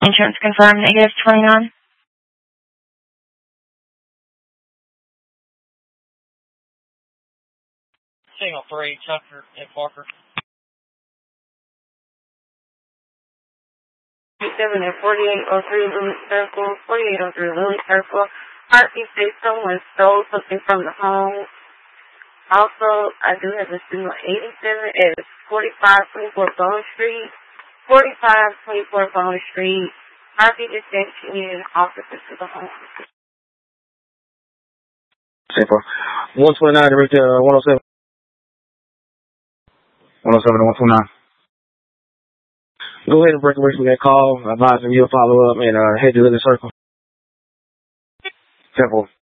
Insurance confirmed, -29. Signal 3, Tucker at Parker. 7 and 4803 Lily Circle, 4803 Lily Circle. Heartbeat says someone stole something from the home. Also, I do have a signal 87 at 4524 Bone Street. 4524 Bone Street. Heartbeat is sent in officers to the home. 129 to reach 107. 107 to 129. Go ahead and break away from that call. Advise them you'll follow up and head to the circle. 10-4.